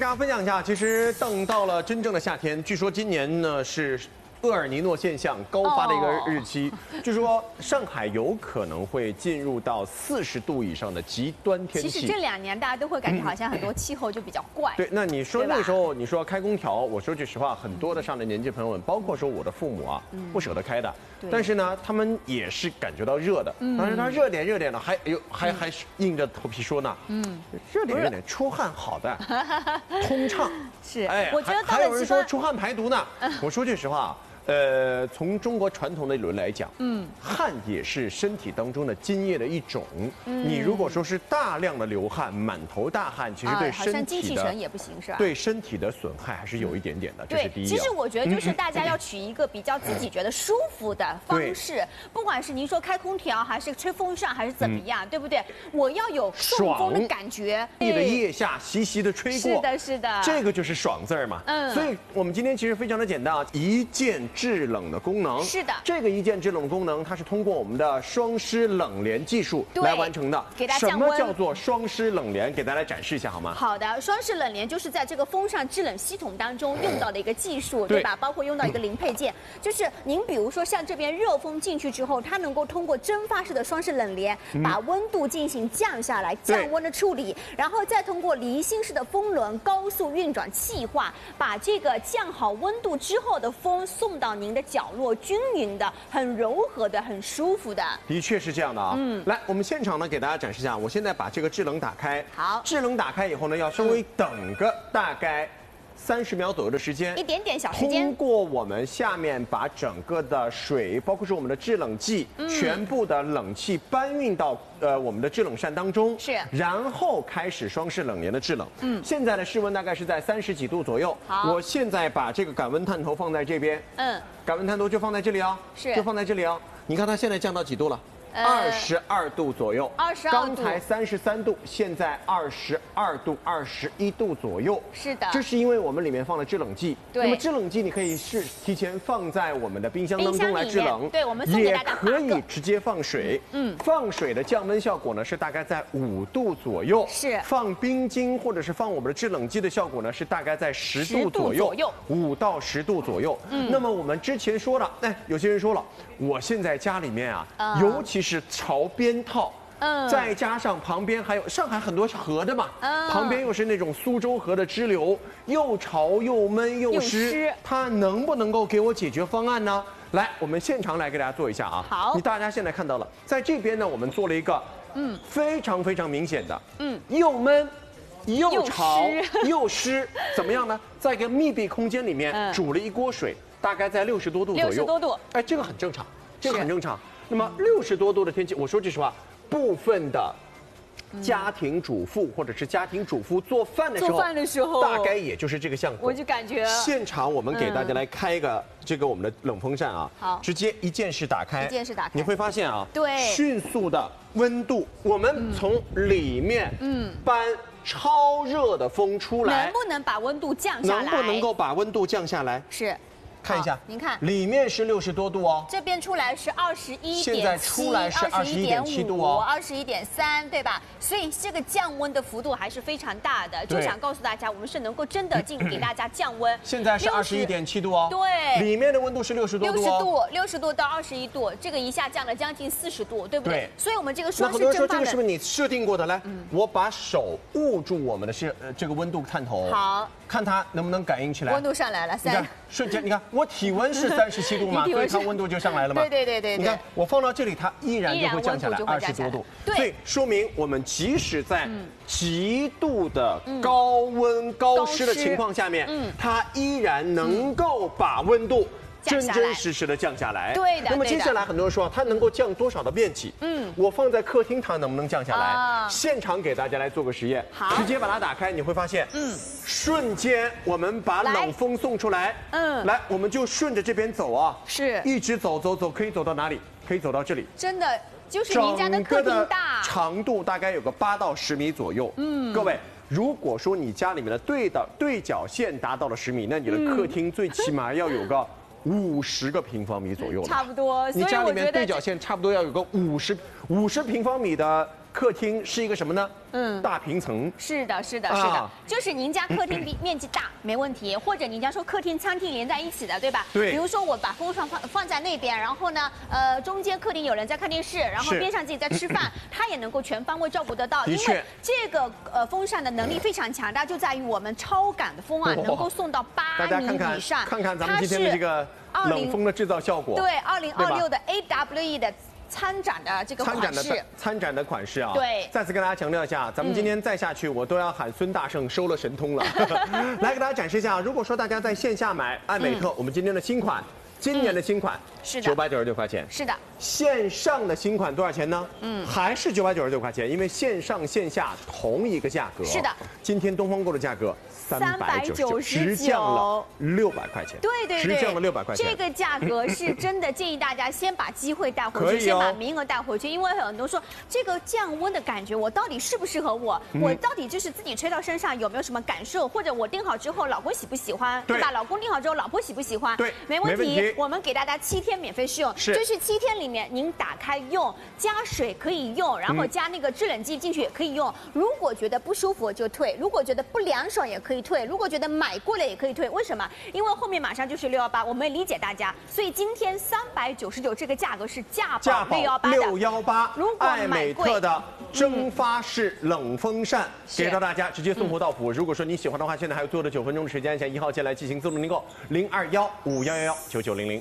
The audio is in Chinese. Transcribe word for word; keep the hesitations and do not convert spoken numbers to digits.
跟大家分享一下，其实等到了真正的夏天，据说今年呢是厄尔尼诺现象高发的一个日期，哦、据说上海有可能会进入到四十度以上的极端天气。 其实这两年大家都会感觉好像很多气候就比较怪。 嗯、对，那你说那个时候你说开空调，我说句实话，很多的上了年纪朋友们，包括说我的父母啊，嗯、不舍得开的。但是呢，他们也是感觉到热的。嗯、但是他热点热点的，还有还还硬着头皮说呢。嗯，热点热点，出汗好的，通畅。 是，哎，我觉得还有人说出汗排毒呢。我说句实话。呃，从中国传统的理论来讲，嗯，汗也是身体当中的津液的一种。嗯，你如果说是大量的流汗，满头大汗，其实对身体的、啊、好像精气神也不行，是吧？ 对身体的损害还是有一点点的。这是第一。 其实我觉得就是大家要取一个比较自己觉得舒服的方式，不管是您说开空调，还是吹风扇，还是怎么样，嗯、对不对？我要有送风的感觉， 你的腋下习习的吹过， 是的，是的， 这个就是爽字儿嘛。嗯，所以我们今天其实非常的简单啊，一键。制冷的功能是的， 这个一键制冷功能，它是通过我们的双湿冷连技术来完成的。 给大家降温。 什么叫做双湿冷连？给大家展示一下好吗？ 好的，双湿冷连就是在这个风扇制冷系统当中用到的一个技术，对吧？包括用到一个零配件，就是您比如说像这边热风进去之后，它能够通过蒸发式的双湿冷连，把温度进行降下来，降温的处理，然后再通过离心式的风轮高速运转气化，把这个降好温度之后的风送到您的角落，均匀的、很柔和的、很舒服的。 的确是这样的啊。嗯，来，我们现场呢给大家展示一下。我现在把这个制冷打开。 好， 制冷打开以后呢，要稍微等个大概三十秒左右的时间， 一点点小时间。 通过我们下面把整个的水，包括是我们的制冷剂，嗯、全部的冷气搬运到呃我们的制冷扇当中， 是， 然后开始双式冷连的制冷。嗯，现在的室温大概是在三十几度左右。 好， 我现在把这个感温探头放在这边。嗯，感温探头就放在这里啊， 是， 就放在这里啊。你看它现在降到几度了？二十二度左右， 二十二度， 刚才三十三度，现在二十二度、二十一度左右。 是的， 这是因为我们里面放了制冷剂。 对， 那么制冷剂你可以是提前放在我们的冰箱当中来制冷。 对，我们送给大家。 也可以直接放水。嗯，放水的降温效果呢是大概在五度左右。 是。 放冰晶或者是放我们的制冷剂的效果呢是大概在十度左右。 左右。 五到十度左右。嗯。那么我们之前说了，哎，有些人说了，我现在家里面啊，呃、尤其是朝边套，嗯，再加上旁边还有上海很多河的嘛，嗯，旁边又是那种苏州河的支流，又潮又闷又湿，湿它能不能够给我解决方案呢？来，我们现场来给大家做一下啊。 好， 你大家现在看到了，在这边呢，我们做了一个，嗯，非常非常明显的，嗯，又闷。又潮又湿，怎么样呢？在一个密闭空间里面煮了一锅水，大概在六十多度左右。 六十多度， 哎，这个很正常，这个很正常。那么六十多度的天气，我说句实话，部分的家庭主妇或者是家庭主妇做饭的时候， 做饭的时候大概也就是这个效果。 我就感觉现场我们给大家来开一个这个我们的冷风扇啊， 好， 直接一键式打开， 一键式打开， 你会发现啊， 对， 迅速的温度，我们从里面嗯搬。超热的风出来， 能不能把温度降下来？ 能不能够把温度降下来？ 是， 看一下， 您看， 里面是六十多度哦， 这边出来是二十一点七， 现在出来是二十一点七度哦， 二十一点三，对吧？所以这个降温的幅度还是非常大的。就想告诉大家，我们是能够真的进给大家降温。 现在是二十一点七度哦， 对， 里面的温度是六十多度， 六十度，六十度到二十一度，这个一下降了将近四十度，对不对？所以我们这个双式蒸发的， 那很多人说这个是不是你设定过的？来，我把手捂住我们的是呃这个温度探头， 好， 看它能不能感应起来。 温度上来了， 你看瞬间，你看我体温是三十七度嘛，所以它温度就上来了嘛。 对对对对， 你看我放到这里，它依然就会降下来二十多度，所以说明我们即使在极度的高温高湿的情况下面，它依然能够把温度真真实实的降下来。 对的。 那么接下来很多人说它能够降多少的面积？嗯，我放在客厅它能不能降下来？现场给大家来做个实验， 好， 直接把它打开，你会发现，嗯，瞬间我们把冷风送出来，嗯，来，我们就顺着这边走啊， 是， 一直走走走，可以走到哪里？可以走到这里。 真的。就是您家的客厅大， 长度大概有个八到十米左右。嗯，各位，如果说你家里面的对的对角线达到了十米，那你的客厅最起码要有个五十个平方米左右了。 差不多， 你家里面对角线差不多要有个五十五十平方米的客厅是一个什么呢？嗯，大平层。 是的，是的，是的，啊、就是您家客厅比面积大没问题，或者您家说客厅、餐厅连在一起的，对吧？ 对。 比如说我把风扇放放在那边，然后呢，呃，中间客厅有人在看电视，然后边上自己在吃饭，它也能够全方位照顾得到。 的确。 这个呃风扇的能力非常强大，就在于我们超感的风啊，能够送到八米以上。 看看咱们今天的这个冷风的制造效果。 对，二零二六的 A W E 的。参展的这个款式，参展的参展的款式啊， 对， 再次跟大家强调一下，咱们今天再下去，我都要喊孙大圣收了神通了。来给大家展示一下，如果说大家在线下买爱美特，我们今天的新款，今年的新款是的， 九百九十九块钱， 是的。 线上的新款多少钱呢？嗯，还是九百九十九块钱，因为线上线下同一个价格。 是的， 今天东方购的价格。三百九十九，直降了六百块钱。 对对对， 直降了六百块钱。 这个价格是真的，建议大家先把机会带回去，先把名额带回去，因为很多说这个降温的感觉，我到底适不适合我？嗯、我到底就是自己吹到身上有没有什么感受？或者我订好之后，老公喜不喜欢？对吧？老公订好之后，老婆喜不喜欢？ 对， 没问题。我们给大家七天免费试用， 是， 就是七天里面您打开用，加水可以用，然后加那个制冷剂进去也可以用。如果觉得不舒服就退，如果觉得不凉爽也可以退，如果觉得买过了也可以退，为什么？因为后面马上就是六幺八，我们也理解大家，所以今天三百九十九这个价格是价保六幺八的。 六幺八，如果爱美特的蒸发式冷风扇、嗯、给到大家，直接送货到府。嗯、如果说你喜欢的话，现在还有多的九分钟的时间，向一号线来进行自动订购，零二幺五幺幺幺九九零零。